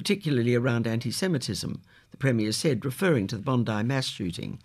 particularly around anti-Semitism, the Premier said, referring to the Bondi mass shooting.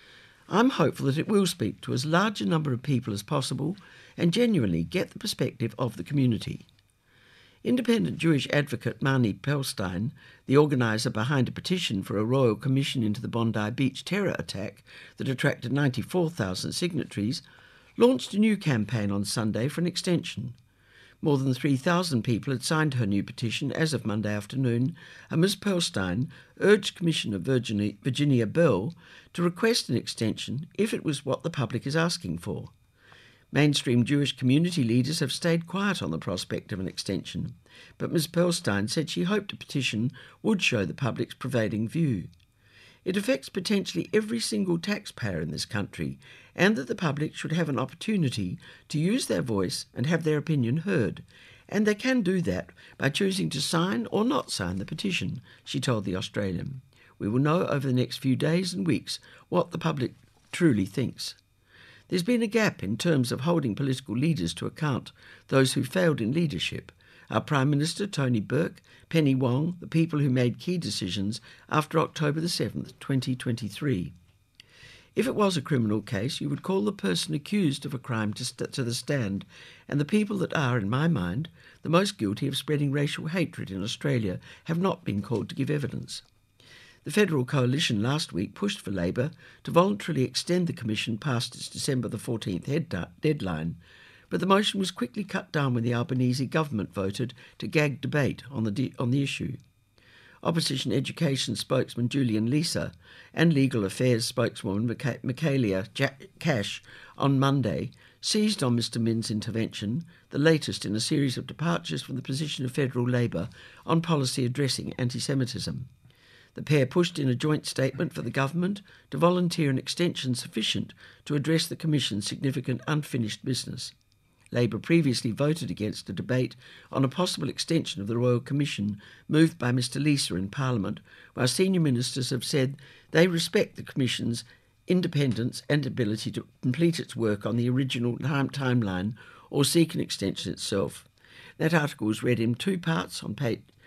I'm hopeful that it will speak to as large a number of people as possible and genuinely get the perspective of the community. Independent Jewish advocate Mani Perlstein, the organiser behind a petition for a royal commission into the Bondi Beach terror attack that attracted 94,000 signatories, launched a new campaign on Sunday for an extension. More than 3,000 people had signed her new petition as of Monday afternoon, and Ms Perlstein urged Commissioner Virginia Bell to request an extension if it was what the public is asking for. Mainstream Jewish community leaders have stayed quiet on the prospect of an extension, but Ms Perlstein said she hoped a petition would show the public's prevailing view. It affects potentially every single taxpayer in this country, and that the public should have an opportunity to use their voice and have their opinion heard, and they can do that by choosing to sign or not sign the petition, she told The Australian. We will know over the next few days and weeks what the public truly thinks. There's been a gap in terms of holding political leaders to account, those who failed in leadership. Our Prime Minister, Tony Burke, Penny Wong, the people who made key decisions after October the 7th, 2023. If it was a criminal case, you would call the person accused of a crime to the stand, and the people that are, in my mind, the most guilty of spreading racial hatred in Australia have not been called to give evidence. The Federal Coalition last week pushed for Labor to voluntarily extend the Commission past its December the 14th deadline, but the motion was quickly cut down when the Albanese government voted to gag debate on the issue. Opposition Education spokesman Julian Leeser and Legal Affairs spokeswoman Michaelia Cash on Monday seized on Mr Min's intervention, the latest in a series of departures from the position of federal Labor on policy addressing anti-Semitism. The pair pushed in a joint statement for the government to volunteer an extension sufficient to address the Commission's significant unfinished business. Labor previously voted against a debate on a possible extension of the Royal Commission moved by Mr Leeser in Parliament, while senior ministers have said they respect the Commission's independence and ability to complete its work on the original timeline or seek an extension itself. That article was read in two parts on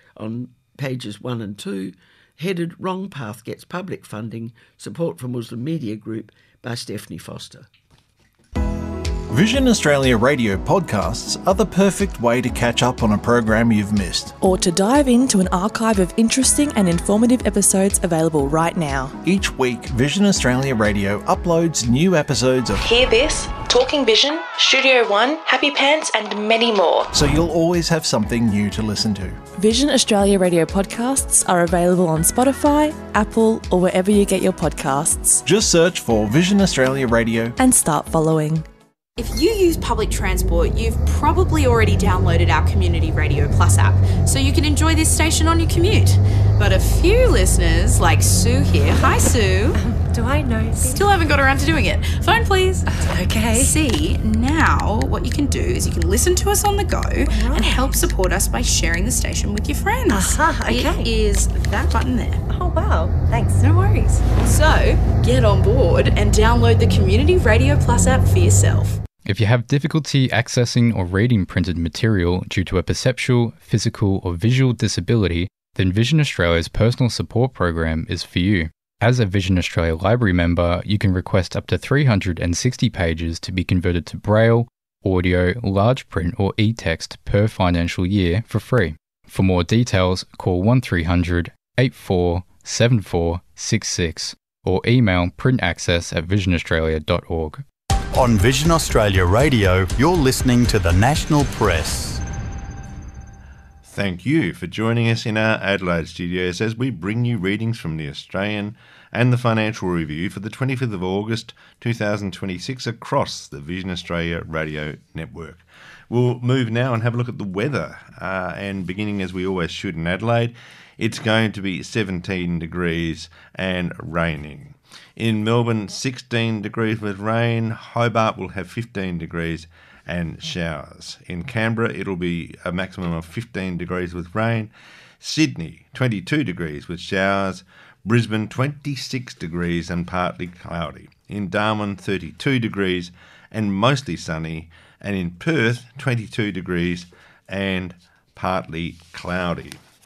pages 1 and 2, headed Wrong Path Gets Public Funding, Support for Muslim Media Group by Stephanie Foster. Vision Australia radio podcasts are the perfect way to catch up on a program you've missed. Or to dive into an archive of interesting and informative episodes available right now. Each week, Vision Australia Radio uploads new episodes of Hear This, Talking Vision, Studio One, Happy Pants and many more. So you'll always have something new to listen to. Vision Australia radio podcasts are available on Spotify, Apple or wherever you get your podcasts. Just search for Vision Australia Radio and start following. If you use public transport, you've probably already downloaded our Community Radio Plus app, so you can enjoy this station on your commute. But a few listeners, like Sue here, hi Sue. Do I know? Still haven't got around to doing it. Phone please. Okay. See, now what you can do is you can listen to us on the go and help support us by sharing the station with your friends. Okay. It is that button there. Oh wow, thanks. No worries. So, get on board and download the Community Radio Plus app for yourself. If you have difficulty accessing or reading printed material due to a perceptual, physical or visual disability, then Vision Australia's personal support program is for you. As a Vision Australia Library member, you can request up to 360 pages to be converted to Braille, audio, large print or e-text per financial year for free. For more details, call 1300 84 7466 or email printaccess@visionaustralia.org. On Vision Australia Radio, you're listening to the National Press. Thank you for joining us in our Adelaide studios as we bring you readings from The Australian and the Financial Review for the 25th of August 2026 across the Vision Australia Radio Network. We'll move now and have a look at the weather, and beginning as we always should in Adelaide, it's going to be 17 degrees and raining. In Melbourne, 16 degrees with rain. Hobart will have 15 degrees and showers. In Canberra, it'll be a maximum of 15 degrees with rain. Sydney, 22 degrees with showers. Brisbane, 26 degrees and partly cloudy. In Darwin, 32 degrees and mostly sunny. And in Perth, 22 degrees and partly cloudy.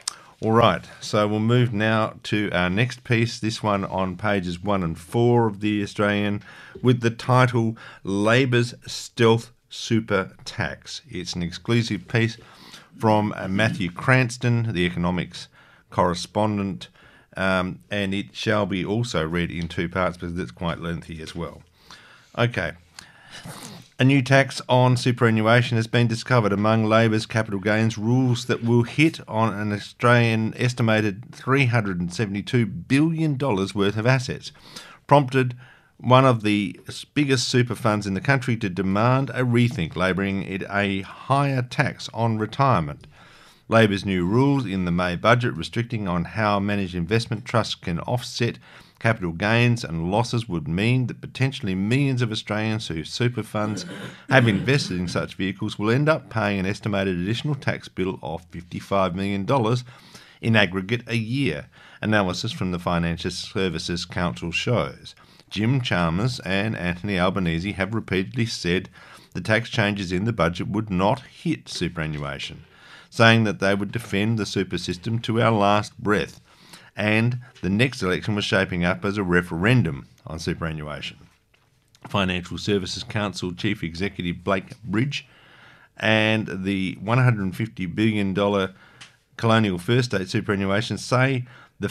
All right, so we'll move now to our next piece, this one on pages 1 and 4 of The Australian, with the title Labor's Stealth Super Tax. It's an exclusive piece from Matthew Cranston, the economics correspondent, and it shall be also read in 2 parts because it's quite lengthy as well. Okay. A new tax on superannuation has been discovered among Labor's capital gains rules that will hit on an Australian estimated $372 billion worth of assets, prompted one of the biggest super funds in the country to demand a rethink, labelling it a higher tax on retirement. Labor's new rules in the May budget restricting on how managed investment trusts can offset capital gains and losses would mean that potentially millions of Australians whose super funds have invested in such vehicles will end up paying an estimated additional tax bill of $55 million in aggregate a year, analysis from the Financial Services Council shows. Jim Chalmers and Anthony Albanese have repeatedly said the tax changes in the budget would not hit superannuation, saying that they would defend the super system to our last breath, and the next election was shaping up as a referendum on superannuation. Financial Services Council Chief Executive Blake Bridge and the $150 billion Colonial First State superannuation say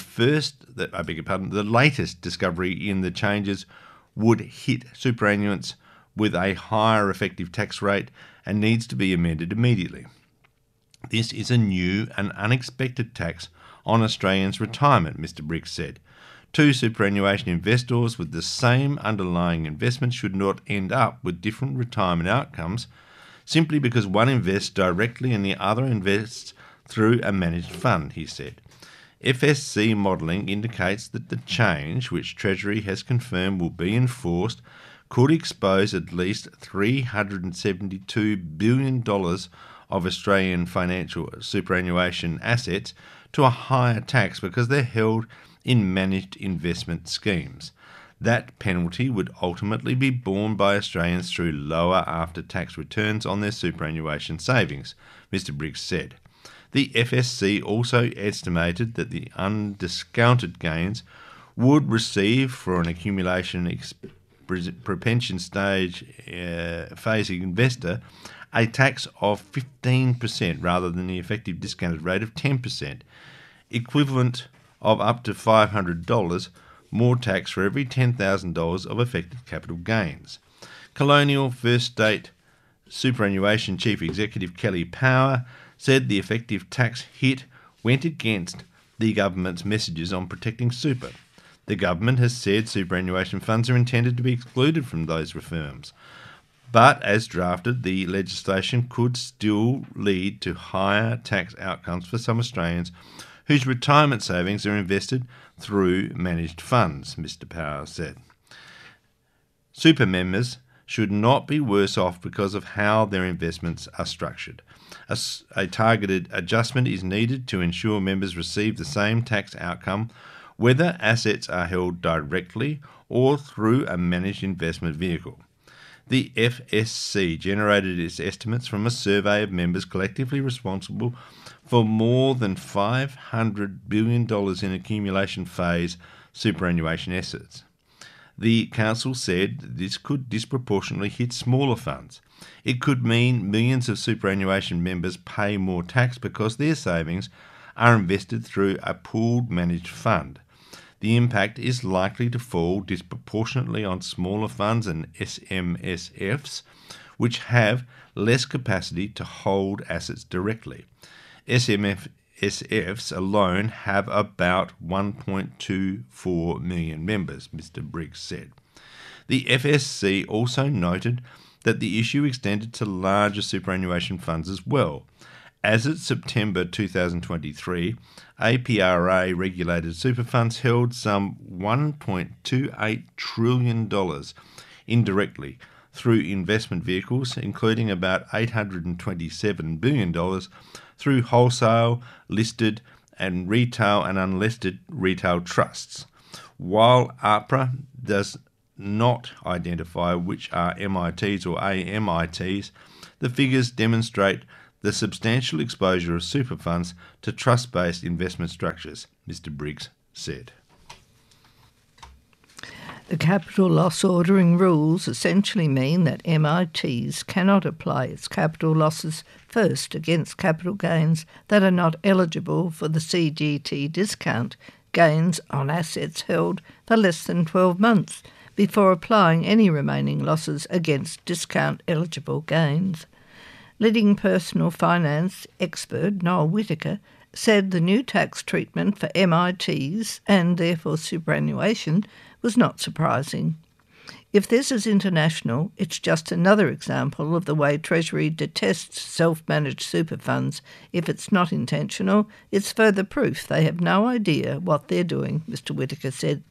the latest discovery in the changes would hit superannuants with a higher effective tax rate and needs to be amended immediately. This is a new and unexpected tax on Australians' retirement, Mr. Briggs said. 2 superannuation investors with the same underlying investment should not end up with different retirement outcomes simply because one invests directly and the other invests through a managed fund, he said. FSC modelling indicates that the change, which Treasury has confirmed will be enforced, could expose at least $372 billion of Australian financial superannuation assets to a higher tax because they're held in managed investment schemes. That penalty would ultimately be borne by Australians through lower after-tax returns on their superannuation savings, Mr. Briggs said. The FSC also estimated that the undiscounted gains would receive for an accumulation propensity stage phasing investor a tax of 15% rather than the effective discounted rate of 10%, equivalent of up to $500 more tax for every $10,000 of effective capital gains. Colonial First State Superannuation Chief Executive Kelly Power said the effective tax hit went against the government's messages on protecting super. The government has said superannuation funds are intended to be excluded from those reforms, but as drafted, the legislation could still lead to higher tax outcomes for some Australians whose retirement savings are invested through managed funds, Mr. Power said. Super members should not be worse off because of how their investments are structured. A targeted adjustment is needed to ensure members receive the same tax outcome whether assets are held directly or through a managed investment vehicle. The FSC generated its estimates from a survey of members collectively responsible for more than $500 billion in accumulation phase superannuation assets. The council said this could disproportionately hit smaller funds. It could mean millions of superannuation members pay more tax because their savings are invested through a pooled managed fund. The impact is likely to fall disproportionately on smaller funds and SMSFs, which have less capacity to hold assets directly. SMSFs alone have about 1.24 million members, Mr. Briggs said. The FSC also noted that the issue extended to larger superannuation funds as well. As of September 2023, APRA regulated super funds held some $1.28 trillion indirectly through investment vehicles, including about $827 billion through wholesale, listed and retail and unlisted retail trusts. While APRA does not identify which are MITs or AMITs, the figures demonstrate the substantial exposure of super funds to trust-based investment structures, Mr Briggs said. The capital loss ordering rules essentially mean that MITs cannot apply its capital losses first against capital gains that are not eligible for the CGT discount, gains on assets held for less than 12 months, before applying any remaining losses against discount-eligible gains. Leading personal finance expert Noel Whittaker said the new tax treatment for MITs, and therefore superannuation, was not surprising. If this is international, it's just another example of the way Treasury detests self-managed super funds. If it's not intentional, it's further proof they have no idea what they're doing, Mr Whittaker said.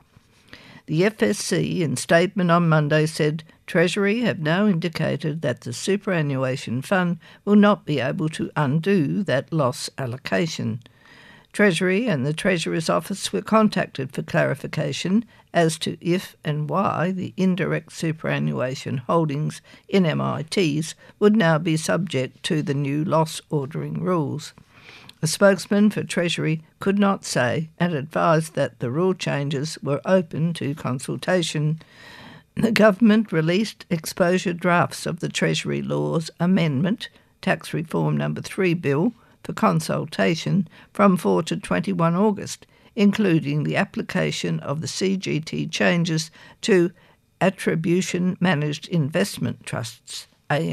The FSC, in statement on Monday, said Treasury have now indicated that the superannuation fund will not be able to undo that loss allocation. Treasury and the Treasurer's Office were contacted for clarification as to if and why the indirect superannuation holdings in MITs would now be subject to the new loss ordering rules. A spokesman for Treasury could not say and advised that the rule changes were open to consultation. The government released exposure drafts of the Treasury Laws Amendment, Tax Reform No. 3 Bill, for consultation from 4 to 21 August, including the application of the CGT changes to Attribution Managed Investment Trusts,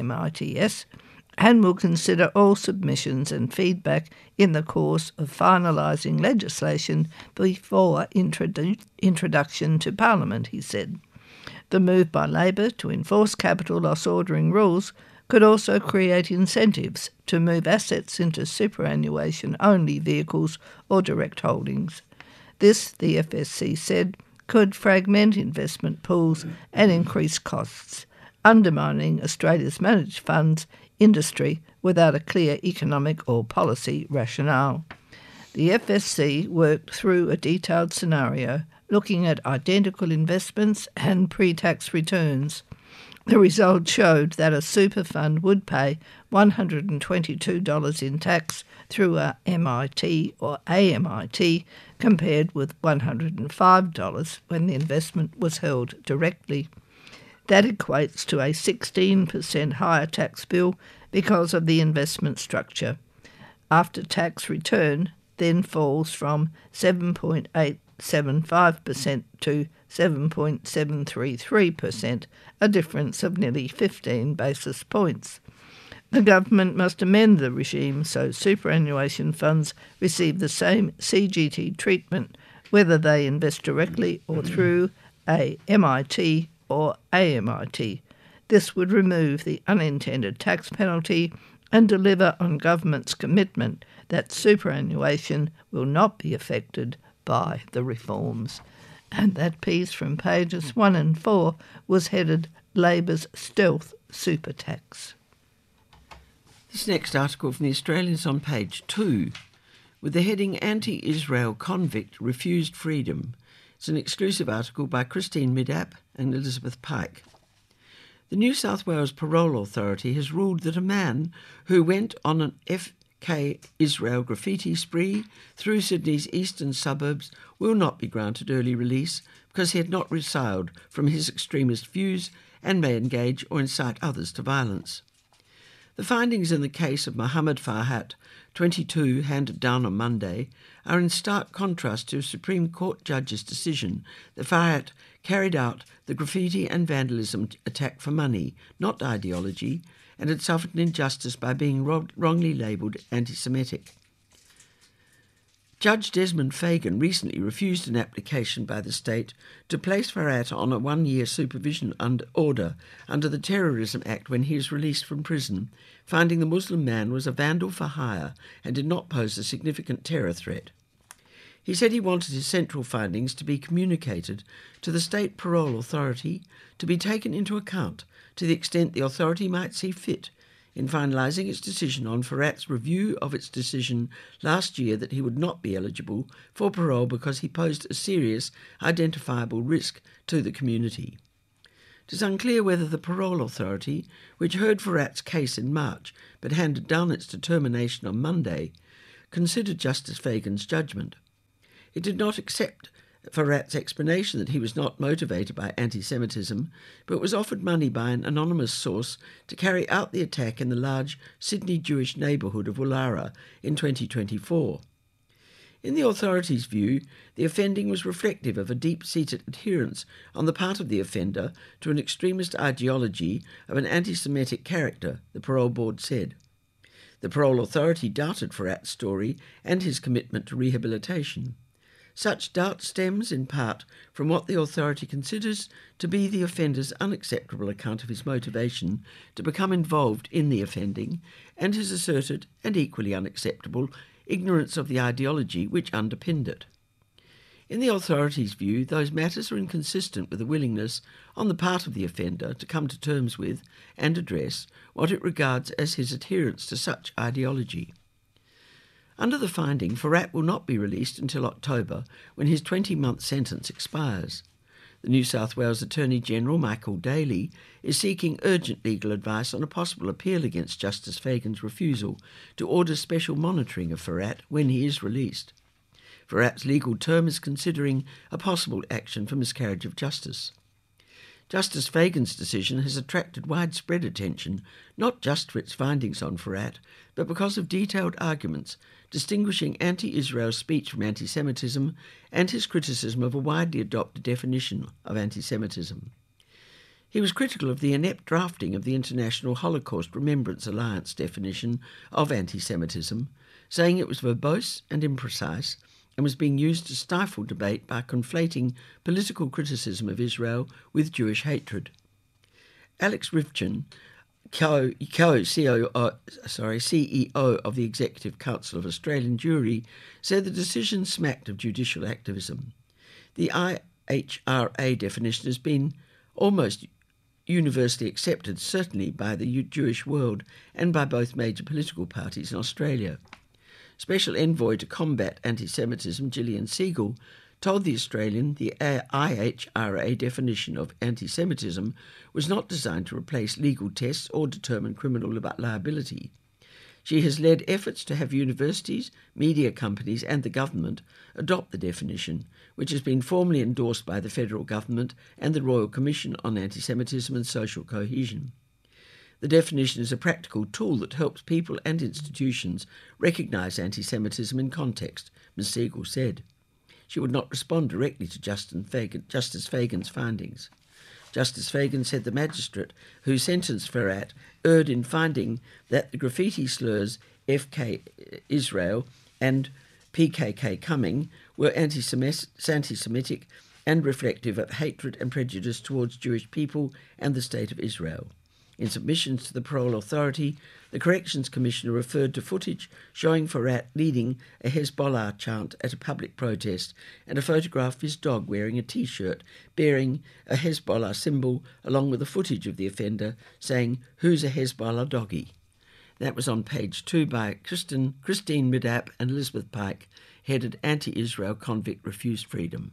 AMITS, and will consider all submissions and feedback in the course of finalising legislation before introduction to Parliament, he said. The move by Labor to enforce capital loss ordering rules could also create incentives to move assets into superannuation-only vehicles or direct holdings. This, the FSC said, could fragment investment pools and increase costs, undermining Australia's managed funds industry without a clear economic or policy rationale. The FSC worked through a detailed scenario looking at identical investments and pre-tax returns. The result showed that a super fund would pay $122 in tax through a MIT or AMIT compared with $105 when the investment was held directly. That equates to a 16% higher tax bill because of the investment structure. After-tax return then falls from 7.875% to 7.733%, a difference of nearly 15 basis points. The government must amend the regime so superannuation funds receive the same CGT treatment whether they invest directly or through a MIT or AMIT. This would remove the unintended tax penalty and deliver on government's commitment that superannuation will not be affected by the reforms. And that piece from pages 1 and 4 was headed Labor's Stealth Super Tax. This next article from The Australian is on page 2, with the heading Anti-Israel Convict Refused Freedom. It's an exclusive article by Christine Midap and Elizabeth Pike. The New South Wales Parole Authority has ruled that a man who went on an FK Israel graffiti spree through Sydney's eastern suburbs will not be granted early release because he had not recoiled from his extremist views and may engage or incite others to violence. The findings in the case of Mohammed Farhat, 22, handed down on Monday, are in stark contrast to a Supreme Court judge's decision that Farhat carried out the graffiti and vandalism attack for money, not ideology, and had suffered an injustice by being wrongly labelled anti-Semitic. Judge Desmond Fagan recently refused an application by the state to place Farhat on a 1-year supervision order under the Terrorism Act when he was released from prison, finding the Muslim man was a vandal for hire and did not pose a significant terror threat. He said he wanted his central findings to be communicated to the State Parole Authority to be taken into account to the extent the authority might see fit in finalising its decision on Farhat's review of its decision last year that he would not be eligible for parole because he posed a serious, identifiable risk to the community. It is unclear whether the Parole Authority, which heard Farrat's case in March but handed down its determination on Monday, considered Justice Fagan's judgment. It did not accept Farrat's explanation that he was not motivated by anti-Semitism, but was offered money by an anonymous source to carry out the attack in the large Sydney Jewish neighbourhood of Woollahra in 2024. In the authorities' view, the offending was reflective of a deep-seated adherence on the part of the offender to an extremist ideology of an anti-Semitic character, the parole board said. The parole authority doubted Farrat's story and his commitment to rehabilitation. Such doubt stems in part from what the authority considers to be the offender's unacceptable account of his motivation to become involved in the offending and his asserted, and equally unacceptable, ignorance of the ideology which underpinned it. In the authorities' view, those matters are inconsistent with a willingness on the part of the offender to come to terms with and address what it regards as his adherence to such ideology. Under the finding, Farrat will not be released until October, when his 20-month sentence expires. The New South Wales Attorney-General, Michael Daly, is seeking urgent legal advice on a possible appeal against Justice Fagan's refusal to order special monitoring of Farrat when he is released. Farrat's legal term is considering a possible action for miscarriage of justice. Justice Fagan's decision has attracted widespread attention, not just for its findings on Farrat, but because of detailed arguments distinguishing anti-Israel speech from anti-Semitism and his criticism of a widely adopted definition of anti-Semitism. He was critical of the inept drafting of the International Holocaust Remembrance Alliance definition of anti-Semitism, saying it was verbose and imprecise and was being used to stifle debate by conflating political criticism of Israel with Jewish hatred. Alex Rivchin, CEO of the Executive Council of Australian Jewry, said the decision smacked of judicial activism. The IHRA definition has been almost universally accepted, certainly by the Jewish world and by both major political parties in Australia. Special Envoy to Combat Anti-Semitism, Gillian Siegel, told The Australian the IHRA definition of anti-Semitism was not designed to replace legal tests or determine criminal liability. She has led efforts to have universities, media companies and the government adopt the definition, which has been formally endorsed by the federal government and the Royal Commission on Anti-Semitism and Social Cohesion. The definition is a practical tool that helps people and institutions recognise anti-Semitism in context, Ms Siegel said. She would not respond directly to Justice Fagan's findings. Justice Fagan said the magistrate who sentenced Farrat erred in finding that the graffiti slurs FK Israel and PKK coming were anti-Semitic and reflective of hatred and prejudice towards Jewish people and the State of Israel. In submissions to the Parole Authority, the Corrections Commissioner referred to footage showing Farrat leading a Hezbollah chant at a public protest and a photograph of his dog wearing a T-shirt bearing a Hezbollah symbol along with the footage of the offender saying, "Who's a Hezbollah doggy?" That was on page 2 by Christine Midap and Elizabeth Pike, headed Anti-Israel Convict Refused Freedom.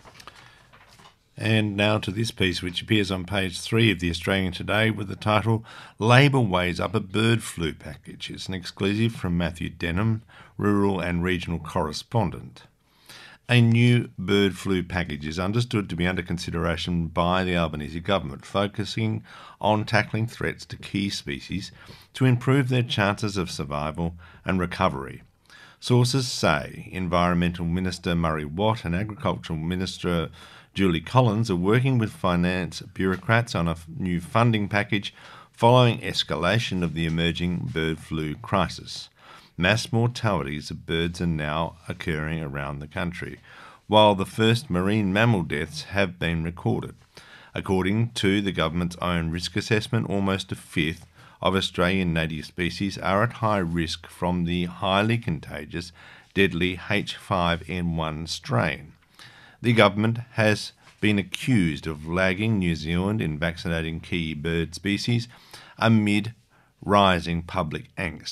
And now to this piece, which appears on page 3 of The Australian today with the title, Labor Weighs Up a Bird Flu Package. It's an exclusive from Matthew Denham, rural and regional correspondent. A new bird flu package is understood to be under consideration by the Albanese government, focusing on tackling threats to key species to improve their chances of survival and recovery. Sources say Environmental Minister Murray Watt and Agricultural Minister Julie Collins are working with finance bureaucrats on a new funding package following escalation of the emerging bird flu crisis. Mass mortalities of birds are now occurring around the country, while the first marine mammal deaths have been recorded. According to the government's own risk assessment, almost a fifth of Australian native species are at high risk from the highly contagious, deadly H5N1 strain. The government has been accused of lagging New Zealand in vaccinating key bird species amid rising public angst.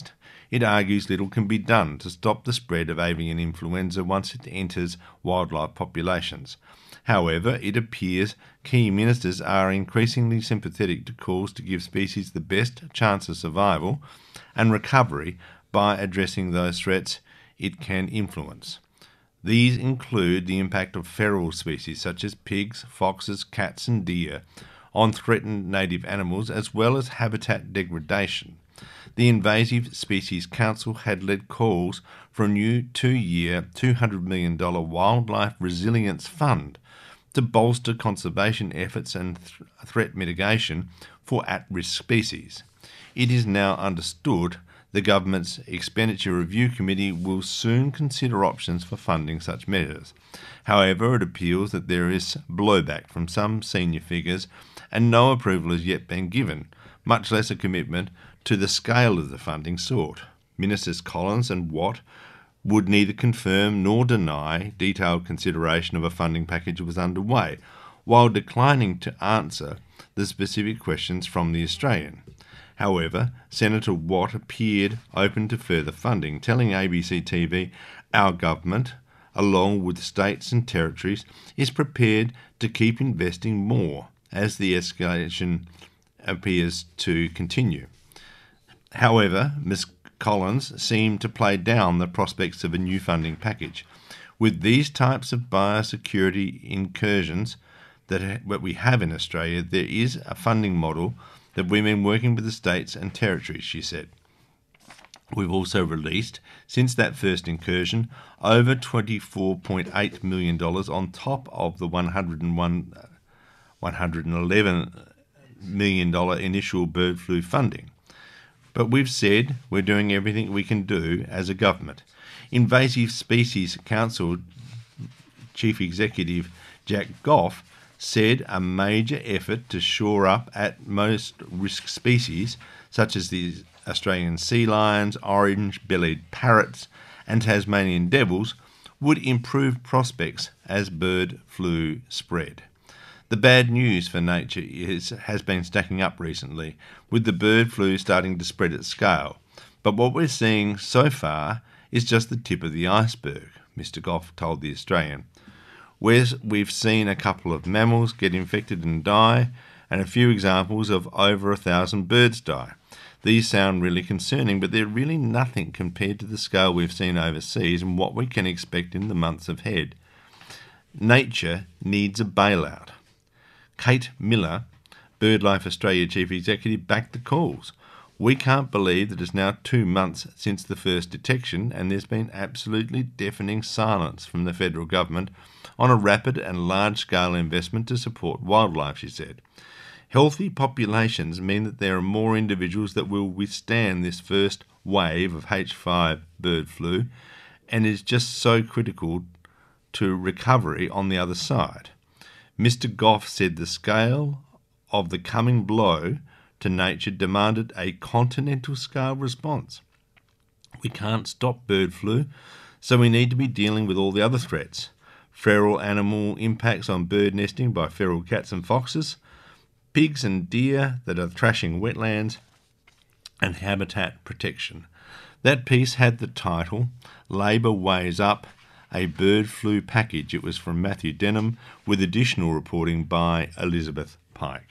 it argues little can be done to stop the spread of avian influenza once it enters wildlife populations. However, it appears key ministers are increasingly sympathetic to calls to give species the best chance of survival and recovery by addressing those threats it can influence. These include the impact of feral species such as pigs, foxes, cats and deer on threatened native animals, as well as habitat degradation. The Invasive Species Council had led calls for a new 2-year, $200 million wildlife resilience fund to bolster conservation efforts and threat mitigation for at-risk species. It is now understood the government's Expenditure Review Committee will soon consider options for funding such measures. However, it appears that there is blowback from some senior figures and no approval has yet been given, much less a commitment to the scale of the funding sought. Ministers Collins and Watt would neither confirm nor deny detailed consideration of a funding package was underway, while declining to answer the specific questions from the Australian. However, Senator Watt appeared open to further funding, telling ABC TV, "Our government, along with states and territories, is prepared to keep investing more as the escalation appears to continue." However, Ms. Collins seemed to play down the prospects of a new funding package. With these types of biosecurity incursions that we have in Australia, there is a funding model that we've been working with the states and territories, she said. We've also released, since that first incursion, over $24.8 million on top of the $111 million initial bird flu funding. But we've said we're doing everything we can do as a government. Invasive Species Council Chief Executive Jack Goff said a major effort to shore up at most risk species, such as the Australian sea lions, orange-bellied parrots and Tasmanian devils, would improve prospects as bird flu spread. The bad news for nature has been stacking up recently, with the bird flu starting to spread at scale. But what we're seeing so far is just the tip of the iceberg, Mr. Goff told The Australian. We've seen a couple of mammals get infected and die, and a few examples of over 1,000 birds die. These sound really concerning, but they're really nothing compared to the scale we've seen overseas and what we can expect in the months ahead. Nature needs a bailout. Kate Miller, BirdLife Australia Chief Executive, backed the calls. We can't believe that it's now 2 months since the first detection and there's been absolutely deafening silence from the federal government on a rapid and large-scale investment to support wildlife, she said. Healthy populations mean that there are more individuals that will withstand this first wave of H5 bird flu and is just so critical to recovery on the other side. Mr. Goff said the scale of the coming blow to nature demanded a continental-scale response. We can't stop bird flu, so we need to be dealing with all the other threats. Feral animal impacts on bird nesting by feral cats and foxes, pigs and deer that are thrashing wetlands, and habitat protection. That piece had the title, Labor Weighs Up, a bird flu package. It was from Matthew Denham, with additional reporting by Elizabeth Pike.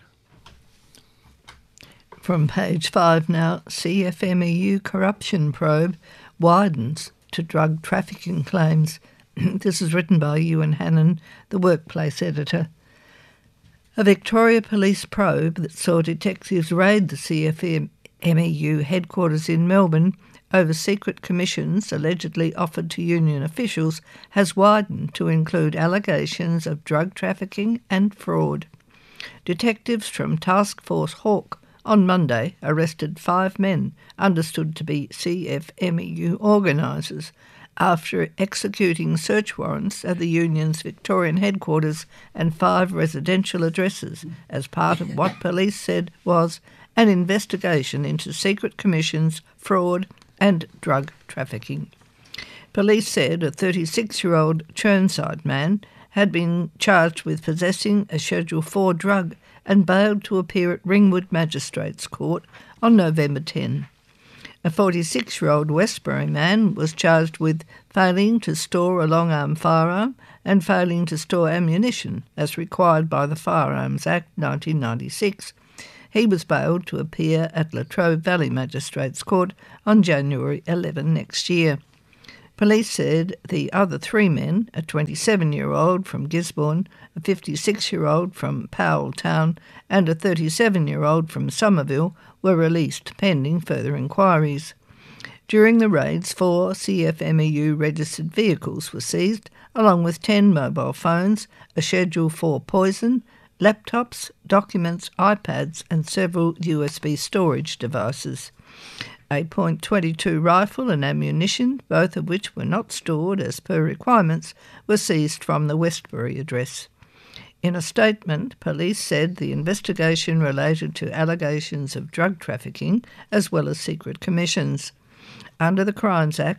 From page 5 now, CFMEU corruption probe widens to drug trafficking claims. This is written by Ewan Hannon, the workplace editor. A Victoria Police probe that saw detectives raid the CFMEU headquarters in Melbourne over secret commissions allegedly offered to union officials has widened to include allegations of drug trafficking and fraud. Detectives from Task Force Hawk on Monday arrested 5 men understood to be CFMEU organisers after executing search warrants at the union's Victorian headquarters and 5 residential addresses as part of what police said was an investigation into secret commissions, fraud and drug trafficking. Police said a 36-year-old Chirnside man had been charged with possessing a Schedule 4 drug and bailed to appear at Ringwood Magistrates Court on November 10. A 46-year-old Westbury man was charged with failing to store a long-arm firearm and failing to store ammunition, as required by the Firearms Act 1996. He was bailed to appear at Latrobe Valley Magistrates Court on January 11 next year. Police said the other three men, a 27-year-old from Gisborne, a 56-year-old from Powell Town and a 37-year-old from Somerville, were released pending further inquiries. During the raids, 4 CFMEU registered vehicles were seized, along with 10 mobile phones, a Schedule 4 poison, laptops, documents, iPads and several USB storage devices. A .22 rifle and ammunition, both of which were not stored as per requirements, were seized from the Westbury address. In a statement, police said the investigation related to allegations of drug trafficking as well as secret commissions. Under the Crimes Act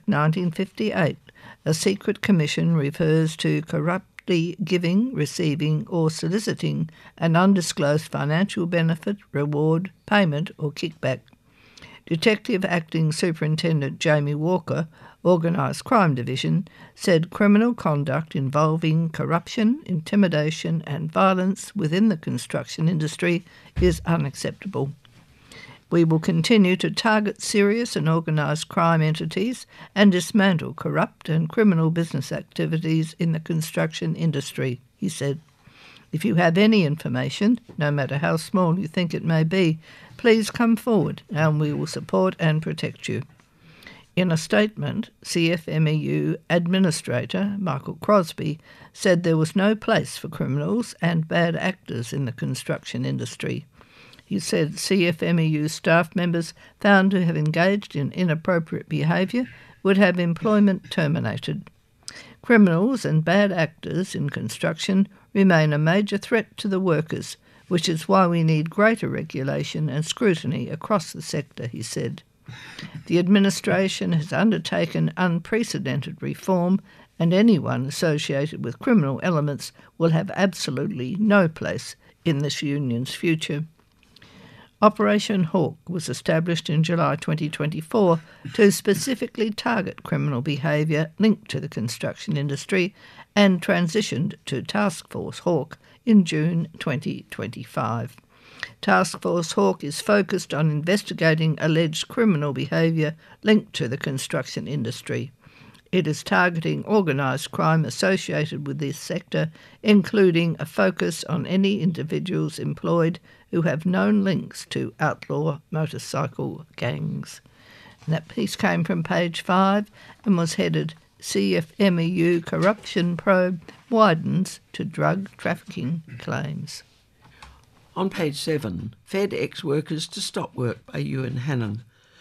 1958, a secret commission refers to corruptly giving, receiving or soliciting an undisclosed financial benefit, reward, payment or kickback. Detective Acting Superintendent Jamie Walker, Organised Crime Division, said criminal conduct involving corruption, intimidation and violence within the construction industry is unacceptable. We will continue to target serious and organised crime entities and dismantle corrupt and criminal business activities in the construction industry, he said. If you have any information, no matter how small you think it may be, please come forward and we will support and protect you. In a statement, CFMEU Administrator Michael Crosby said there was no place for criminals and bad actors in the construction industry. He said CFMEU staff members found to have engaged in inappropriate behaviour would have employment terminated. Criminals and bad actors in construction remain a major threat to the workers, which is why we need greater regulation and scrutiny across the sector, he said. The administration has undertaken unprecedented reform, and anyone associated with criminal elements will have absolutely no place in this union's future. Operation Hawk was established in July 2024 to specifically target criminal behaviour linked to the construction industry and transitioned to Task Force Hawk in June 2025. Task Force Hawk is focused on investigating alleged criminal behaviour linked to the construction industry. It is targeting organised crime associated with this sector, including a focus on any individuals employed who have known links to outlaw motorcycle gangs. And that piece came from page 5 and was headed CFMEU Corruption Probe Widens to Drug Trafficking Claims. On page 7, FedEx workers to stop work by Ewan Hannon.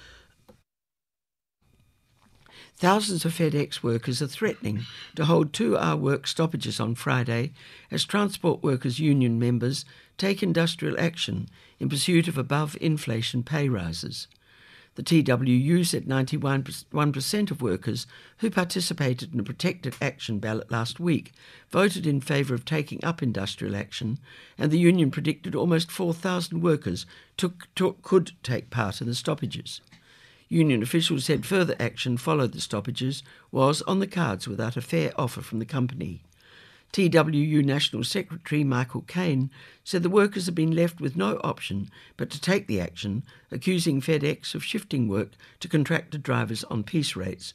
Thousands of FedEx workers are threatening to hold 2-hour work stoppages on Friday as Transport Workers Union members take industrial action in pursuit of above-inflation pay rises. The TWU said 91% of workers who participated in a protected action ballot last week voted in favour of taking up industrial action, and the union predicted almost 4,000 workers could take part in the stoppages. Union officials said further action followed the stoppages was on the cards without a fair offer from the company. TWU National Secretary Michael Cain said the workers have been left with no option but to take the action, accusing FedEx of shifting work to contractor drivers on piece rates.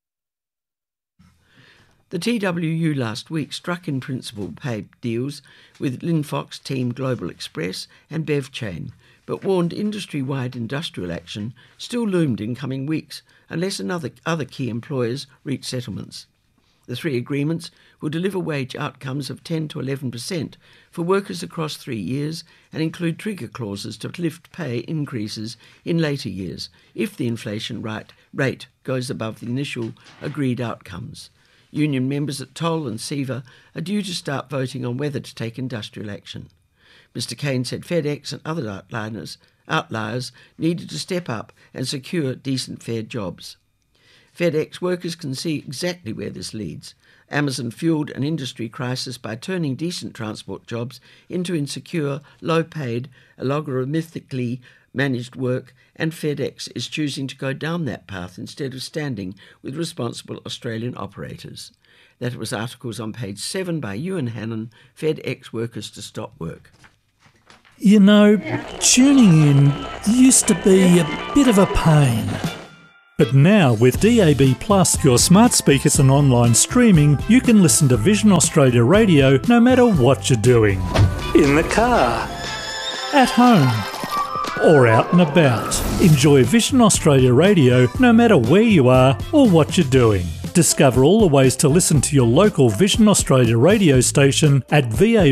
The TWU last week struck in principle pay deals with Linfox, Team Global Express and BevChain, but warned industry-wide industrial action still loomed in coming weeks unless other key employers reach settlements. The 3 agreements will deliver wage outcomes of 10 to 11% for workers across 3 years and include trigger clauses to lift pay increases in later years if the inflation rate goes above the initial agreed outcomes. Union members at Toll and Seaver are due to start voting on whether to take industrial action. Mr. Cain said FedEx and other outliers needed to step up and secure decent, fair jobs. FedEx workers can see exactly where this leads. Amazon fuelled an industry crisis by turning decent transport jobs into insecure, low-paid, logarithmically managed work, and FedEx is choosing to go down that path instead of standing with responsible Australian operators. That was articles on page 7 by Ewan Hannon, FedEx workers to stop work. You know, tuning in used to be a bit of a pain. But now, with DAB+, your smart speakers and online streaming, you can listen to Vision Australia Radio no matter what you're doing. In the car, at home, or out and about. Enjoy Vision Australia Radio no matter where you are or what you're doing. Discover all the ways to listen to your local Vision Australia radio station at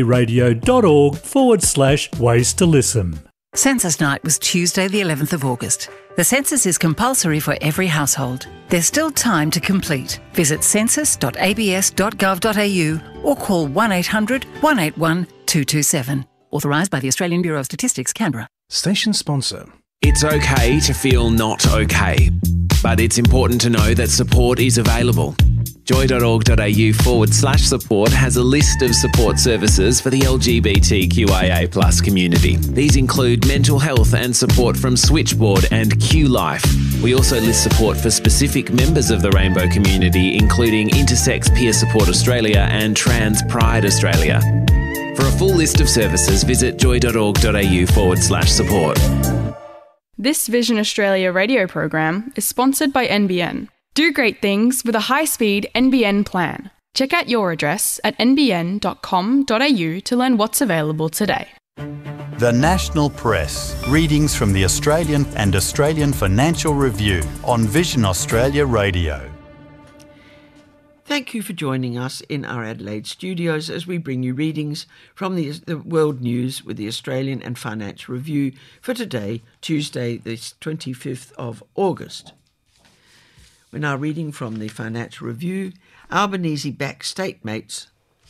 varadio.org/ways to listen. Census Night was Tuesday the 11th of August. The census is compulsory for every household. There's still time to complete. Visit census.abs.gov.au or call 1800 181 227. Authorised by the Australian Bureau of Statistics, Canberra. Station sponsor. It's okay to feel not okay, but it's important to know that support is available. Joy.org.au/support has a list of support services for the LGBTQIA+ community. These include mental health and support from Switchboard and Q Life. We also list support for specific members of the rainbow community, including Intersex Peer Support Australia and Trans Pride Australia. For a full list of services, visit joy.org.au/support. This Vision Australia radio program is sponsored by NBN. Do great things with a high-speed NBN plan. Check out your address at nbn.com.au to learn what's available today. The National Press. Readings from the Australian and Australian Financial Review on Vision Australia Radio. Thank you for joining us in our Adelaide studios as we bring you readings from the world news with the Australian and Financial Review for today, Tuesday, the 25th of August. We're now reading from the Financial Review. Albanese backs state-mates.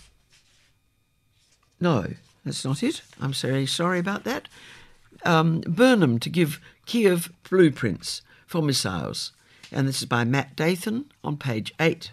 No, that's not it. I'm sorry about that. Burnham to give Kiev blueprints for missiles. And this is by Matt Dathan on page 8.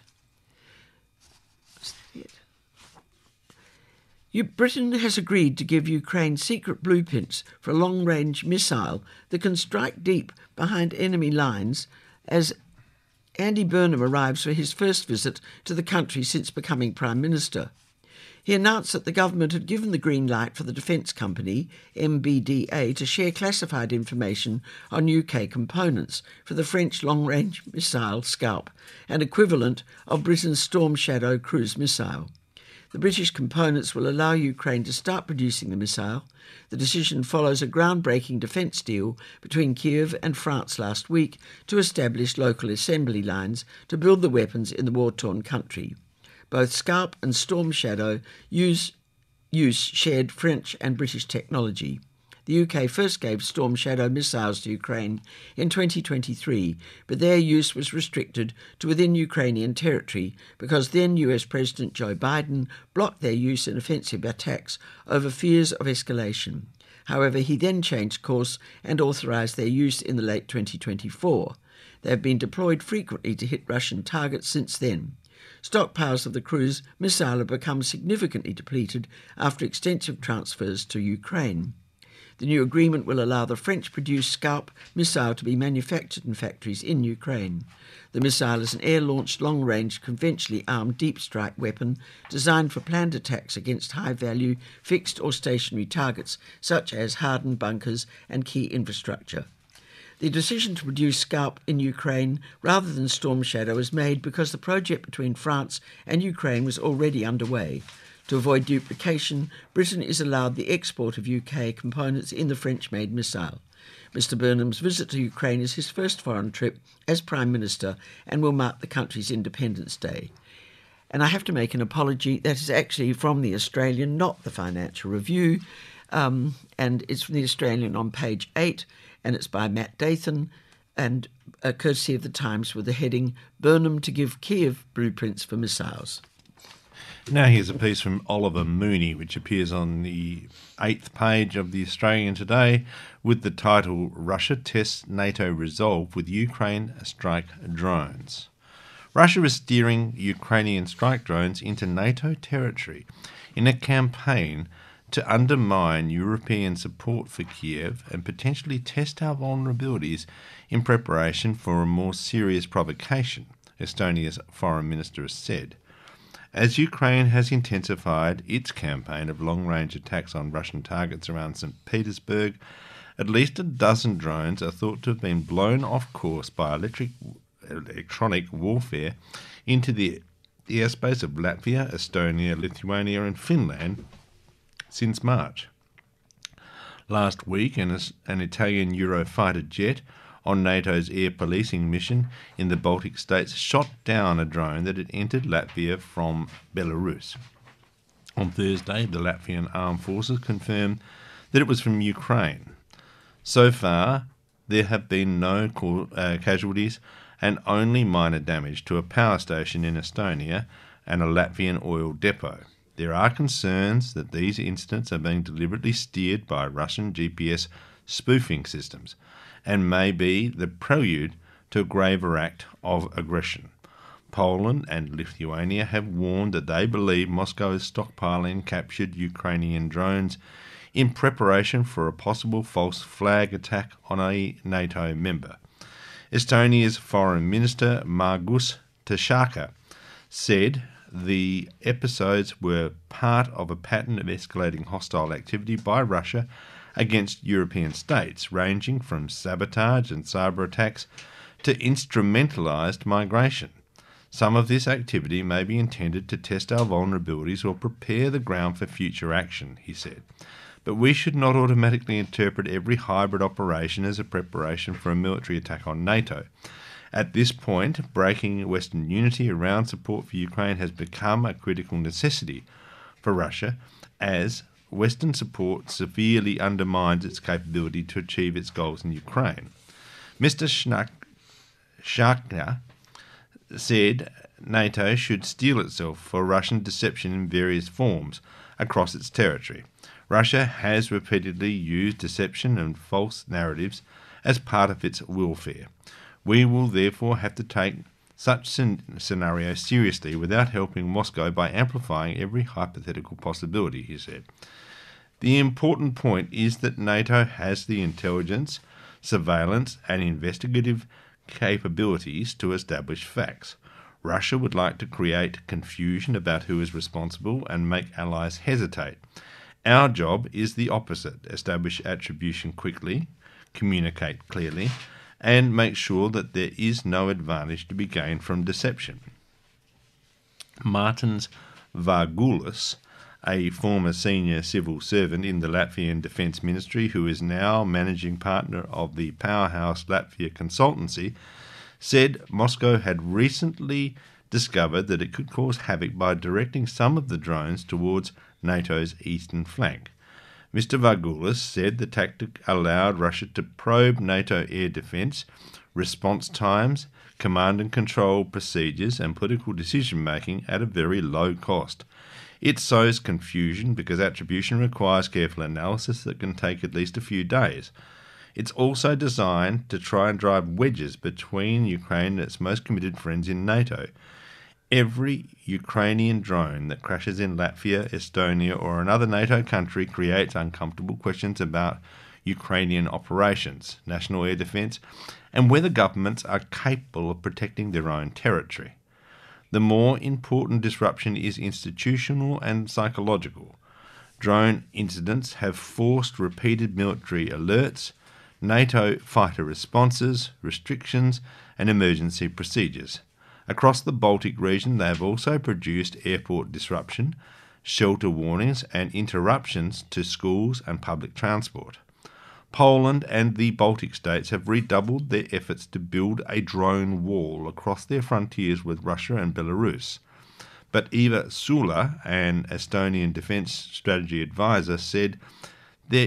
Britain has agreed to give Ukraine secret blueprints for a long-range missile that can strike deep behind enemy lines as Andy Burnham arrives for his first visit to the country since becoming Prime Minister. He announced that the government had given the green light for the defence company, MBDA, to share classified information on UK components for the French long-range missile Scalp, an equivalent of Britain's Storm Shadow cruise missile. The British components will allow Ukraine to start producing the missile. The decision follows a groundbreaking defence deal between Kiev and France last week to establish local assembly lines to build the weapons in the war-torn country. Both Scalp and Storm Shadow use shared French and British technology. The UK first gave Storm Shadow missiles to Ukraine in 2023, but their use was restricted to within Ukrainian territory because then US President Joe Biden blocked their use in offensive attacks over fears of escalation. However, he then changed course and authorised their use in the late 2024. They have been deployed frequently to hit Russian targets since then. Stockpiles of the cruise missile have become significantly depleted after extensive transfers to Ukraine. The new agreement will allow the French-produced Scalp missile to be manufactured in factories in Ukraine. The missile is an air-launched, long-range, conventionally armed deep-strike weapon designed for planned attacks against high-value, fixed or stationary targets, such as hardened bunkers and key infrastructure. The decision to produce Scalp in Ukraine rather than Storm Shadow was made because the project between France and Ukraine was already underway. To avoid duplication, Britain is allowed the export of UK components in the French-made missile. Mr Burnham's visit to Ukraine is his first foreign trip as Prime Minister and will mark the country's Independence Day. And I have to make an apology, that is actually from the Australian, not the Financial Review, and it's from the Australian on page 8, and it's by Matt Dathan, and courtesy of the Times with the heading, Burnham to give Kiev blueprints for missiles. Now here's a piece from Oliver Mooney, which appears on the 8th page of the Australian today with the title, Russia tests NATO resolve with Ukraine strike drones. Russia is steering Ukrainian strike drones into NATO territory in a campaign to undermine European support for Kiev and potentially test our vulnerabilities in preparation for a more serious provocation, Estonia's foreign minister has said. As Ukraine has intensified its campaign of long-range attacks on Russian targets around St. Petersburg, at least a dozen drones are thought to have been blown off course by electronic warfare into the airspace of Latvia, Estonia, Lithuania and Finland since March. Last week, an Italian Eurofighter jet on NATO's air policing mission in the Baltic states shot down a drone that had entered Latvia from Belarus. On Thursday, the Latvian armed forces confirmed that it was from Ukraine. So far, there have been no casualties and only minor damage to a power station in Estonia and a Latvian oil depot. There are concerns that these incidents are being deliberately steered by Russian GPS spoofing systems and may be the prelude to a graver act of aggression. Poland and Lithuania have warned that they believe Moscow is stockpiling captured Ukrainian drones in preparation for a possible false flag attack on a NATO member. Estonia's Foreign Minister Margus Tšaka said the episodes were part of a pattern of escalating hostile activity by Russia against European states, ranging from sabotage and cyber attacks to instrumentalised migration. Some of this activity may be intended to test our vulnerabilities or prepare the ground for future action, he said. But we should not automatically interpret every hybrid operation as a preparation for a military attack on NATO. At this point, breaking Western unity around support for Ukraine has become a critical necessity for Russia, as Western support severely undermines its capability to achieve its goals in Ukraine. Mr. Tšaka said NATO should steel itself for Russian deception in various forms across its territory. Russia has repeatedly used deception and false narratives as part of its warfare. We will therefore have to take such scenarios seriously without helping Moscow by amplifying every hypothetical possibility, he said. The important point is that NATO has the intelligence, surveillance and investigative capabilities to establish facts. Russia would like to create confusion about who is responsible and make allies hesitate. Our job is the opposite: establish attribution quickly, communicate clearly, and make sure that there is no advantage to be gained from deception. Martins Vargulis, a former senior civil servant in the Latvian Defence Ministry who is now managing partner of the Powerhouse Latvia consultancy, said Moscow had recently discovered that it could cause havoc by directing some of the drones towards NATO's eastern flank. Mr. Vargulis said the tactic allowed Russia to probe NATO air defence, response times, command and control procedures and political decision-making at a very low cost. It sows confusion because attribution requires careful analysis that can take at least a few days. It's also designed to try and drive wedges between Ukraine and its most committed friends in NATO. Every Ukrainian drone that crashes in Latvia, Estonia or another NATO country creates uncomfortable questions about Ukrainian operations, national air defence, and whether governments are capable of protecting their own territory. The more important disruption is institutional and psychological. Drone incidents have forced repeated military alerts, NATO fighter responses, restrictions and emergency procedures. Across the Baltic region, they have also produced airport disruption, shelter warnings and interruptions to schools and public transport. Poland and the Baltic states have redoubled their efforts to build a drone wall across their frontiers with Russia and Belarus. But Eva Sula, an Estonian defence strategy advisor, said there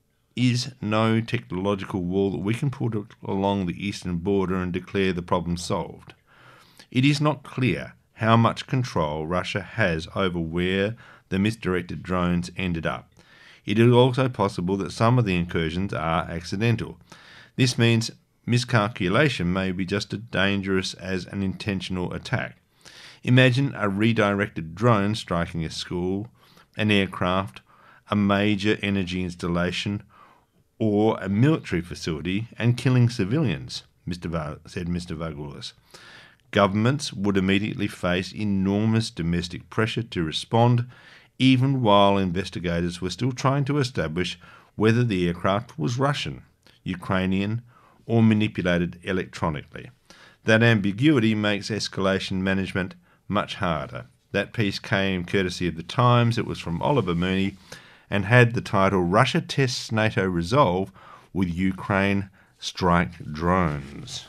is no technological wall that we can put along the eastern border and declare the problem solved. It is not clear how much control Russia has over where the misdirected drones ended up. It is also possible that some of the incursions are accidental. This means miscalculation may be just as dangerous as an intentional attack. Imagine a redirected drone striking a school, an aircraft, a major energy installation or a military facility and killing civilians, said Mr. Vagelos. Governments would immediately face enormous domestic pressure to respond, even while investigators were still trying to establish whether the aircraft was Russian, Ukrainian, or manipulated electronically. That ambiguity makes escalation management much harder. That piece came courtesy of The Times. It was from Oliver Mooney and had the title Russia Tests NATO Resolve with Ukraine Strike Drones.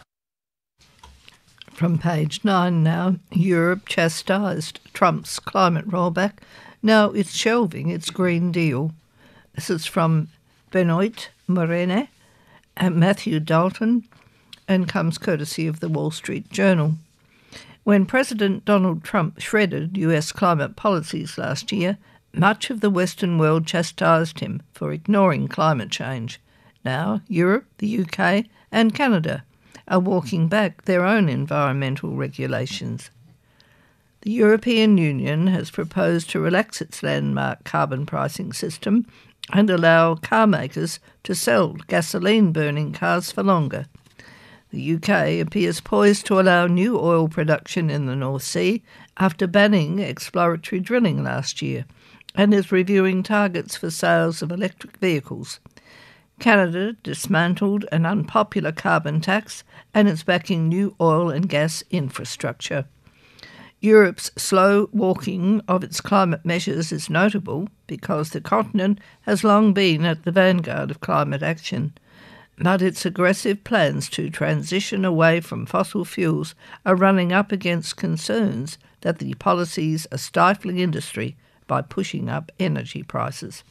From page 9 now, Europe chastised Trump's climate rollback. Now it's shelving its Green Deal. This is from Benoit Morene and Matthew Dalton and comes courtesy of the Wall Street Journal. When President Donald Trump shredded US climate policies last year, much of the Western world chastised him for ignoring climate change. Now Europe, the UK and Canada are walking back their own environmental regulations. The European Union has proposed to relax its landmark carbon pricing system and allow car makers to sell gasoline-burning cars for longer. The UK appears poised to allow new oil production in the North Sea after banning exploratory drilling last year, and is reviewing targets for sales of electric vehicles. Canada dismantled an unpopular carbon tax and is backing new oil and gas infrastructure. Europe's slow walking of its climate measures is notable because the continent has long been at the vanguard of climate action, but its aggressive plans to transition away from fossil fuels are running up against concerns that the policies are stifling industry by pushing up energy prices.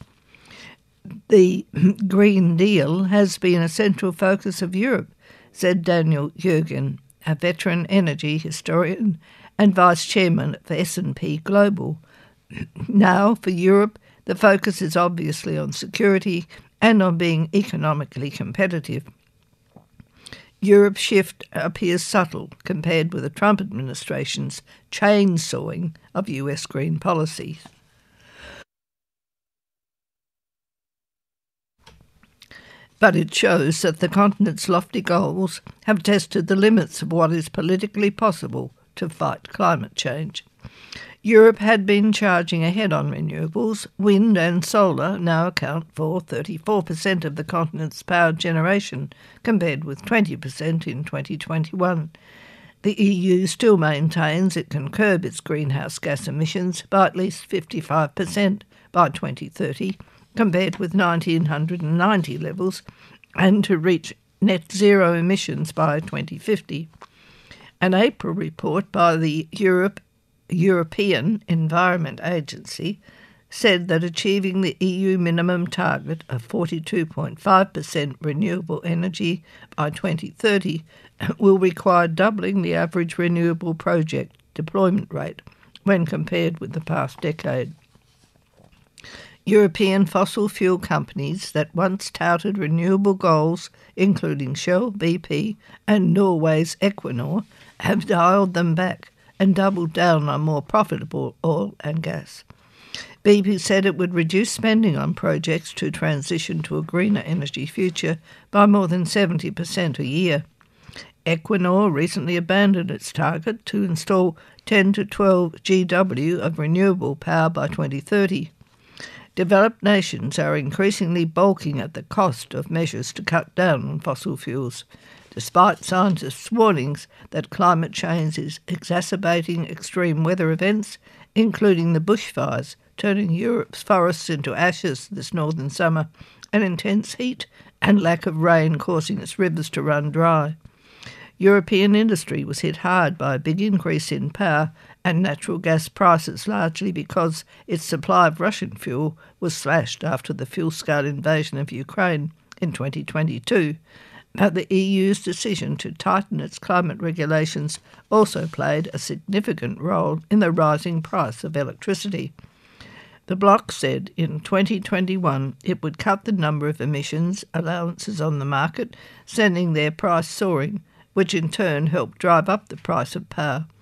The Green Deal has been a central focus of Europe, said Daniel Jürgen, a veteran energy historian and vice chairman of S&P Global. Now, for Europe, the focus is obviously on security and on being economically competitive. Europe's shift appears subtle compared with the Trump administration's chainsawing of US green policy. But it shows that the continent's lofty goals have tested the limits of what is politically possible to fight climate change. Europe had been charging ahead on renewables. Wind and solar now account for 34% of the continent's power generation, compared with 20% in 2021. The EU still maintains it can curb its greenhouse gas emissions by at least 55% by 2030, compared with 1990 levels, and to reach net zero emissions by 2050. An April report by the European Environment Agency said that achieving the EU minimum target of 42.5% renewable energy by 2030 will require doubling the average renewable project deployment rate when compared with the past decade. European fossil fuel companies that once touted renewable goals, including Shell, BP and Norway's Equinor, have dialed them back and doubled down on more profitable oil and gas. BP said it would reduce spending on projects to transition to a greener energy future by more than 70% a year. Equinor recently abandoned its target to install 10 to 12 GW of renewable power by 2030. Developed nations are increasingly balking at the cost of measures to cut down on fossil fuels, despite scientists' warnings that climate change is exacerbating extreme weather events, including the bushfires, turning Europe's forests into ashes this northern summer, and intense heat and lack of rain causing its rivers to run dry. European industry was hit hard by a big increase in power and natural gas prices, largely because its supply of Russian fuel was slashed after the full-scale invasion of Ukraine in 2022. But the EU's decision to tighten its climate regulations also played a significant role in the rising price of electricity. The bloc said in 2021 it would cut the number of emissions allowances on the market, sending their price soaring, which in turn helped drive up the price of power.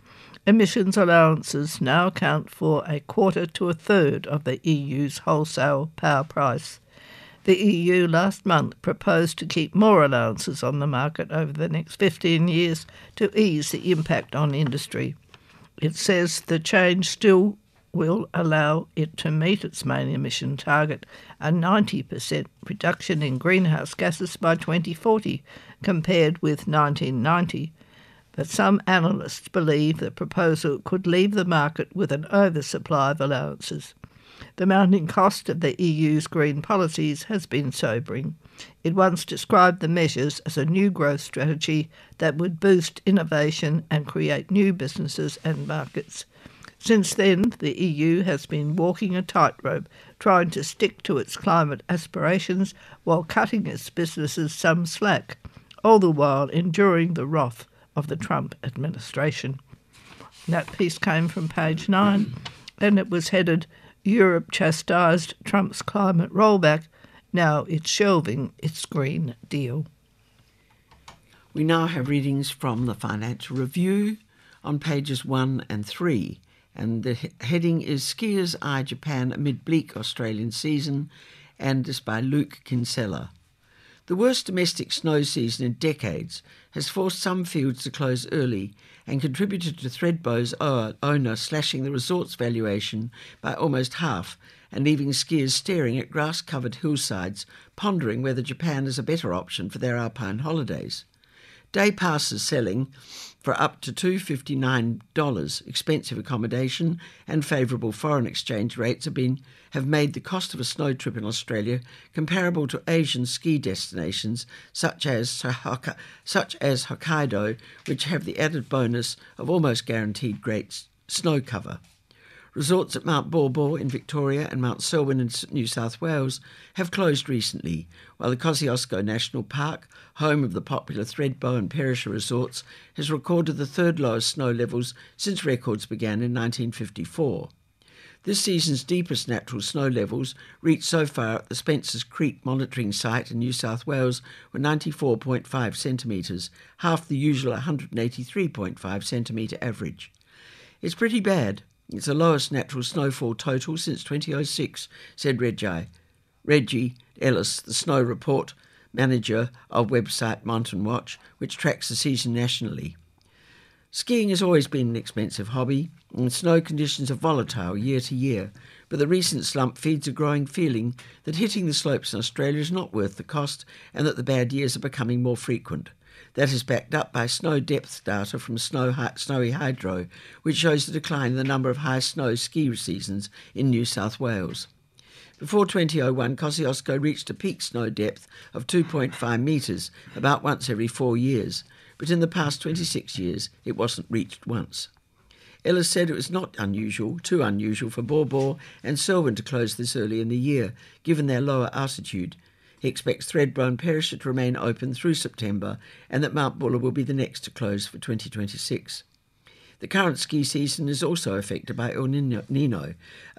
Emissions allowances now account for a quarter to a third of the EU's wholesale power price. The EU last month proposed to keep more allowances on the market over the next 15 years to ease the impact on industry. It says the change still will allow it to meet its main emission target, a 90% reduction in greenhouse gases by 2040 compared with 1990. But some analysts believe the proposal could leave the market with an oversupply of allowances. The mounting cost of the EU's green policies has been sobering. It once described the measures as a new growth strategy that would boost innovation and create new businesses and markets. Since then, the EU has been walking a tightrope, trying to stick to its climate aspirations while cutting its businesses some slack, all the while enduring the wrath of the Trump administration. That piece came from page 9, and it was headed, "Europe chastised Trump's climate rollback. Now it's shelving its Green Deal." We now have readings from the Financial Review on pages 1 and 3. And the heading is Skiers Eye Japan Amid Bleak Australian Season, and is by Luke Kinsella. The worst domestic snow season in decades has forced some fields to close early and contributed to Thredbo's owner slashing the resort's valuation by almost half and leaving skiers staring at grass-covered hillsides, pondering whether Japan is a better option for their alpine holidays. Day passes selling for up to $259, expensive accommodation and favourable foreign exchange rates have made the cost of a snow trip in Australia comparable to Asian ski destinations such as Hokkaido, which have the added bonus of almost guaranteed great snow cover. Resorts at Mount Baw Baw in Victoria and Mount Selwyn in New South Wales have closed recently, while the Kosciuszko National Park, home of the popular Thredbo and Perisher resorts, has recorded the third lowest snow levels since records began in 1954. This season's deepest natural snow levels reached so far at the Spencer's Creek monitoring site in New South Wales were 94.5 centimetres, half the usual 183.5 centimetre average. It's pretty bad. It's the lowest natural snowfall total since 2006, said Reggie Ellis, the snow report manager of website Mountain Watch, which tracks the season nationally. Skiing has always been an expensive hobby, and snow conditions are volatile year to year, but the recent slump feeds a growing feeling that hitting the slopes in Australia is not worth the cost and that the bad years are becoming more frequent. That is backed up by snow depth data from Snowy Hydro, which shows the decline in the number of high snow ski seasons in New South Wales. Before 2001, Kosciuszko reached a peak snow depth of 2.5 metres about once every 4 years, but in the past 26 years it wasn't reached once. Ellis said it was not too unusual for Baw Baw and Selwyn to close this early in the year, given their lower altitude. He expects Thredbo and Perisher to remain open through September and that Mount Buller will be the next to close for 2026. The current ski season is also affected by El Nino,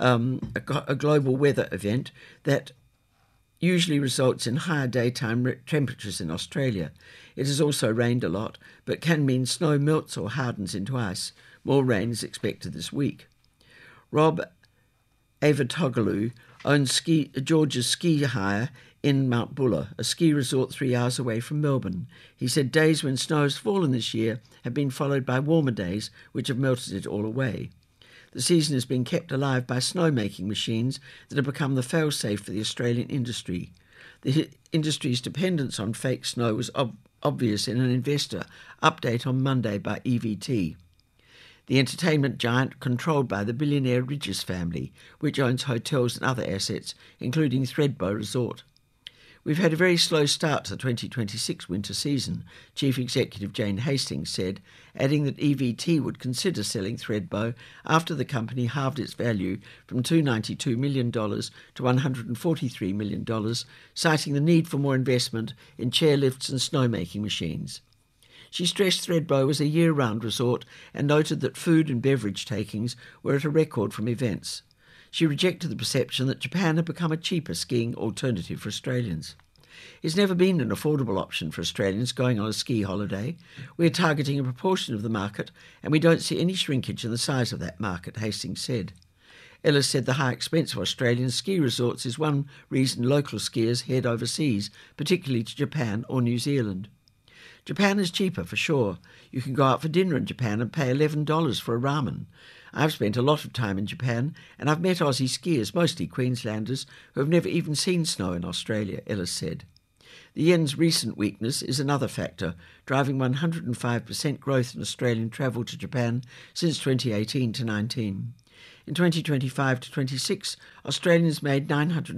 a global weather event that usually results in higher daytime temperatures in Australia. It has also rained a lot, but can mean snow melts or hardens into ice. More rain is expected this week. Rob Avatoglou owns George's Ski Hire in Mount Buller, a ski resort 3 hours away from Melbourne. He said days when snow has fallen this year have been followed by warmer days, which have melted it all away. The season has been kept alive by snowmaking machines that have become the fail-safe for the Australian industry. The industry's dependence on fake snow was obvious in an investor update on Monday by EVT. The entertainment giant controlled by the billionaire Ridges family, which owns hotels and other assets, including Thredbo Resort. We've had a very slow start to the 2026 winter season, Chief Executive Jane Hastings said, adding that EVT would consider selling Thredbo after the company halved its value from $292 million to $143 million, citing the need for more investment in chairlifts and snowmaking machines. She stressed Thredbo was a year-round resort and noted that food and beverage takings were at a record from events. She rejected the perception that Japan had become a cheaper skiing alternative for Australians. It's never been an affordable option for Australians going on a ski holiday. We're targeting a proportion of the market, and we don't see any shrinkage in the size of that market, Hastings said. Ellis said the high expense of Australian ski resorts is one reason local skiers head overseas, particularly to Japan or New Zealand. Japan is cheaper, for sure. You can go out for dinner in Japan and pay $11 for a ramen. I've spent a lot of time in Japan, and I've met Aussie skiers, mostly Queenslanders, who have never even seen snow in Australia, Ellis said. The yen's recent weakness is another factor, driving 105% growth in Australian travel to Japan since 2018 to 19. In 2025 to 26, Australians made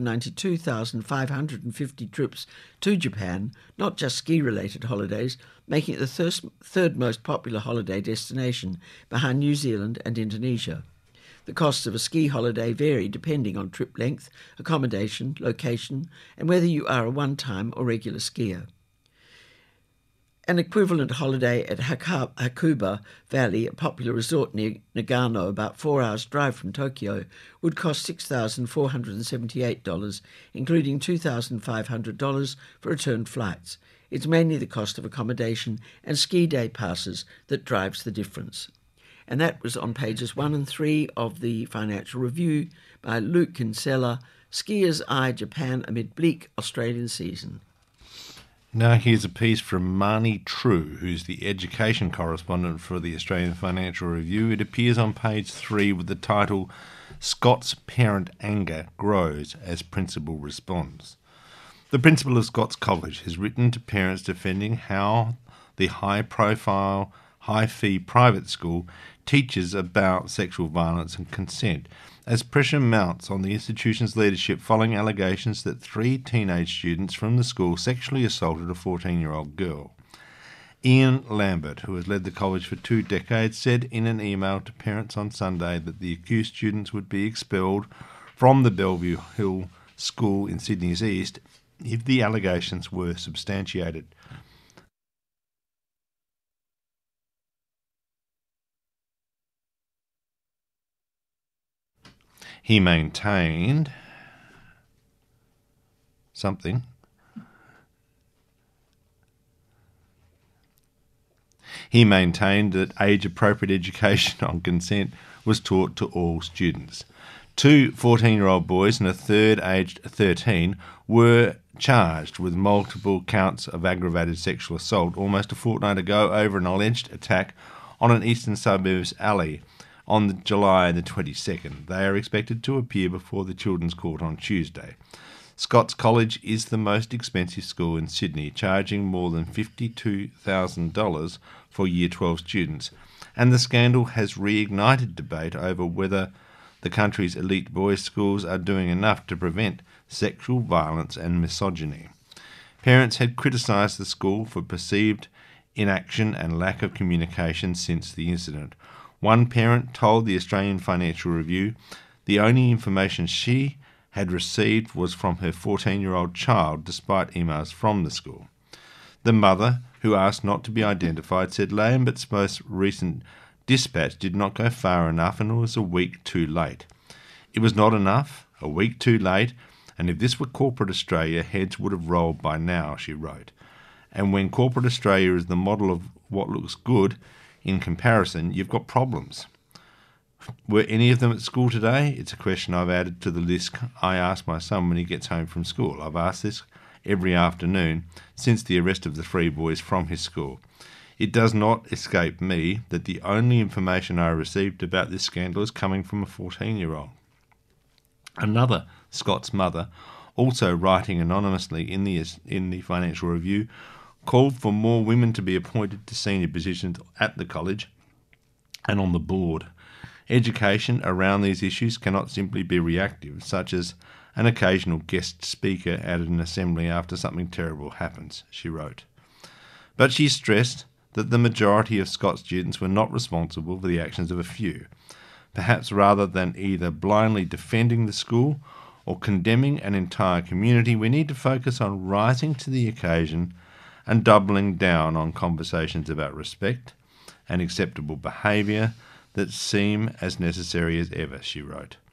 992,550 trips to Japan, not just ski-related holidays, making it the third most popular holiday destination behind New Zealand and Indonesia. The costs of a ski holiday vary depending on trip length, accommodation, location, and whether you are a one-time or regular skier. An equivalent holiday at Hakuba Valley, a popular resort near Nagano, about 4 hours' drive from Tokyo, would cost $6,478, including $2,500 for return flights. It's mainly the cost of accommodation and ski day passes that drives the difference. And that was on pages 1 and 3 of the Financial Review by Luke Kinsella, Skiers Eye Japan Amid Bleak Australian Season. Now here's a piece from Marnie True, who's the education correspondent for the Australian Financial Review. It appears on page 3 with the title, Scott's Parent Anger Grows as Principal Responds. The principal of Scott's College has written to parents defending how the high-profile, high-fee private school teaches about sexual violence and consent, as pressure mounts on the institution's leadership following allegations that 3 teenage students from the school sexually assaulted a 14-year-old girl. Ian Lambert, who has led the college for 2 decades, said in an email to parents on Sunday that the accused students would be expelled from the Bellevue Hill School in Sydney's East if the allegations were substantiated. He maintained something. He maintained that age-appropriate education on consent was taught to all students. 2 14-year-old boys and a third aged 13 were charged with multiple counts of aggravated sexual assault almost a fortnight ago over an alleged attack on an eastern suburbs alley on July the 22nd. They are expected to appear before the Children's Court on Tuesday. Scott's College is the most expensive school in Sydney, charging more than $52,000 for Year 12 students, and the scandal has reignited debate over whether the country's elite boys' schools are doing enough to prevent sexual violence and misogyny. Parents had criticised the school for perceived inaction and lack of communication since the incident. One parent told the Australian Financial Review the only information she had received was from her 14-year-old child, despite emails from the school. The mother, who asked not to be identified, said Lambert's most recent dispatch did not go far enough and it was a week too late. It was not enough, a week too late, and if this were corporate Australia, heads would have rolled by now, she wrote. And when corporate Australia is the model of what looks good, in comparison, you've got problems. Were any of them at school today? It's a question I've added to the list I ask my son when he gets home from school. I've asked this every afternoon since the arrest of the 3 boys from his school. It does not escape me that the only information I received about this scandal is coming from a 14-year-old. Another Scott's mother, also writing anonymously in the Financial Review, called for more women to be appointed to senior positions at the college and on the board. Education around these issues cannot simply be reactive, such as an occasional guest speaker at an assembly after something terrible happens, she wrote. But she stressed that the majority of Scott's students were not responsible for the actions of a few. Perhaps rather than either blindly defending the school or condemning an entire community, we need to focus on rising to the occasion and doubling down on conversations about respect and acceptable behaviour that seem as necessary as ever, she wrote.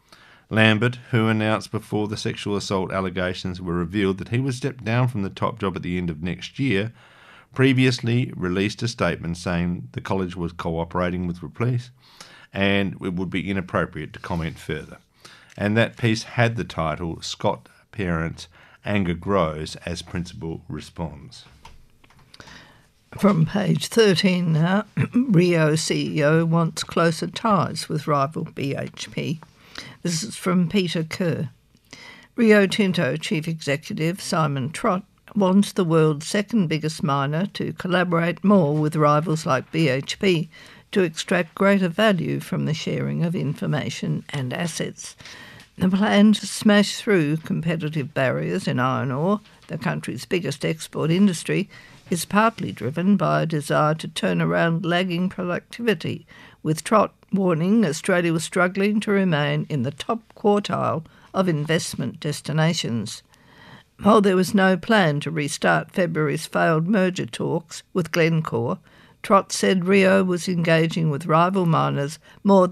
Lambert, who announced before the sexual assault allegations were revealed that he would step down from the top job at the end of next year, previously released a statement saying the college was cooperating with the police and it would be inappropriate to comment further. And that piece had the title, Scott Parents' Anger Grows as Principal Responds. From page 13 now, Rio CEO wants closer ties with rival BHP. This is from Peter Kerr. Rio Tinto Chief Executive Simon Trott wants the world's second biggest miner to collaborate more with rivals like BHP to extract greater value from the sharing of information and assets. The plan to smash through competitive barriers in iron ore, the country's biggest export industry, is partly driven by a desire to turn around lagging productivity, with Trott warning Australia was struggling to remain in the top quartile of investment destinations. While there was no plan to restart February's failed merger talks with Glencore, Trott said Rio was engaging with rival miners more